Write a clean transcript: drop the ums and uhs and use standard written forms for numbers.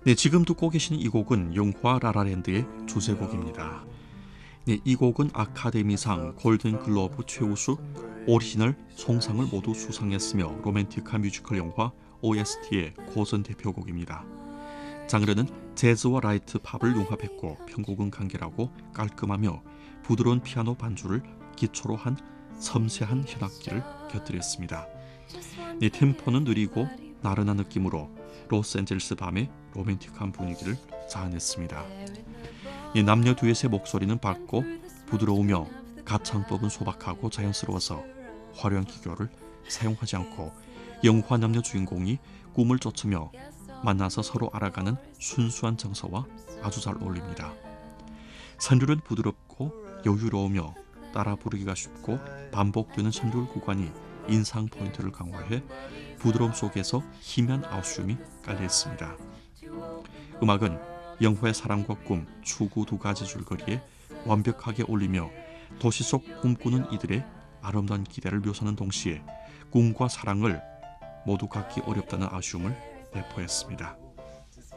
네, 지금 듣고 계신 이 곡은 영화 라라랜드의 주제곡입니다. 네, 이 곡은 아카데미상 골든글로브 최우수 오리지널 송상을 모두 수상했으며 로맨틱한 뮤지컬 영화 OST의 고전 대표곡입니다. 장르는 재즈와 라이트 팝을 융합했고 편곡은 간결하고 깔끔하며 부드러운 피아노 반주를 기초로 한 섬세한 현악기를 곁들였습니다. 이 템포는 느리고 나른한 느낌으로 로스앤젤레스 밤의 로맨틱한 분위기를 자아냈습니다. 이 남녀 듀엣의 목소리는 밝고 부드러우며 가창법은 소박하고 자연스러워서 화려한 기교를 사용하지 않고 영화 남녀 주인공이 꿈을 쫓으며 만나서 서로 알아가는 순수한 정서와 아주 잘 어울립니다. 선율은 부드럽고 여유로우며 따라 부르기가 쉽고 반복되는 선율 구간이 인상 포인트를 강화해 부드러움 속에서 희미한 아쉬움이 깔려있습니다. 음악은 영화의 사랑과 꿈, 추구 두 가지 줄거리에 완벽하게 어울리며 도시 속 꿈꾸는 이들의 아름다운 기대를 묘사하는 동시에 꿈과 사랑을 모두 갖기 어렵다는 아쉬움을 내포했습니다.